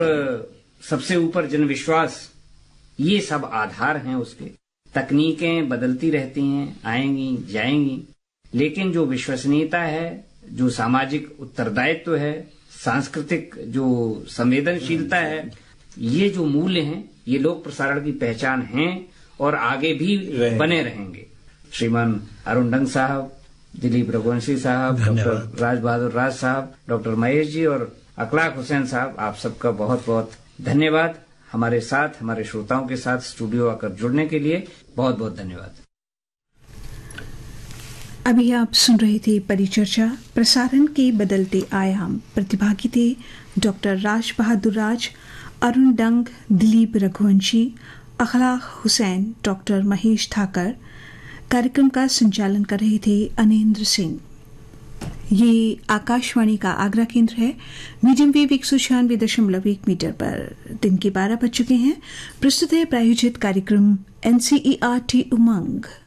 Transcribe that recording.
सबसे ऊपर जनविश्वास, ये सब आधार हैं उसके। तकनीकें बदलती रहती हैं, आएंगी जाएंगी, लेकिन जो विश्वसनीयता है, जो सामाजिक उत्तरदायित्व है, सांस्कृतिक जो संवेदनशीलता है, ये जो मूल्य हैं, ये लोक प्रसारण की पहचान हैं और आगे भी बने रहेंगे। श्रीमान अरुण डंग साहब, दिलीप रघुवंशी साहब, डॉक्टर राज बहादुर राज साहब, डॉक्टर महेश जी और अखलाक हुसैन साहब, आप सबका बहुत बहुत धन्यवाद। हमारे साथ, हमारे श्रोताओं के साथ स्टूडियो आकर जुड़ने के लिए बहुत बहुत धन्यवाद। अभी आप सुन रहे थे परिचर्चा, प्रसारण के बदलते आयाम। प्रतिभागी थे डॉक्टर राज बहादुर राज, अरुण डंग, दिलीप रघुवंशी, अखलाक हुसैन, डॉक्टर महेश ठाकर। कार्यक्रम का संचालन कर रहे थे अनेंद्र सिंह। ये आकाशवाणी का आगरा केंद्र है। मीडियम वेव 196.1 मीटर पर दिन के 12 बज चुके हैं। प्रस्तुत है प्रायोजित कार्यक्रम NCERT उमंग।